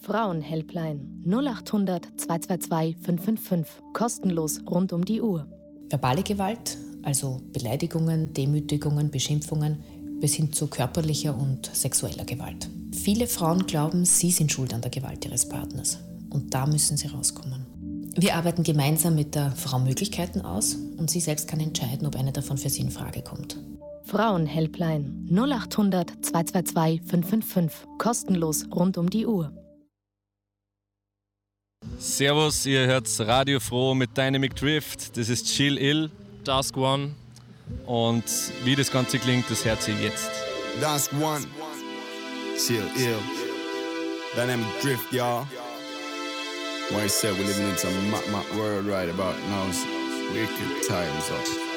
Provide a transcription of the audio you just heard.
Frauenhelpline 0800 222 555. Kostenlos rund um die Uhr. Verbale Gewalt, also Beleidigungen, Demütigungen, Beschimpfungen, bis hin zu körperlicher und sexueller Gewalt. Viele Frauen glauben, sie sind schuld an der Gewalt ihres Partners. Und da müssen sie rauskommen. Wir arbeiten gemeinsam mit der Frau Möglichkeiten aus und sie selbst kann entscheiden, ob eine davon für sie in Frage kommt. Frauenhelpline 0800 222 555. Kostenlos rund um die Uhr. Servus, ihr hört Radio Froh mit Dynamic Drift. Das ist Chill Ill, Dusk One. Und wie das Ganze klingt, das hört ihr jetzt. Dusk One, Chill Ill, Dynamic Drift, y'all. Why I said we're living in some mad world right about now. It's wicked times up.